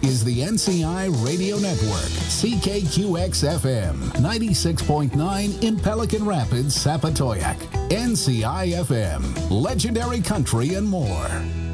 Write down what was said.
is the NCI Radio Network, CKQX-FM, 96.9 in Pelican Rapids, Sapatoyak, NCI-FM, Legendary Country, and more.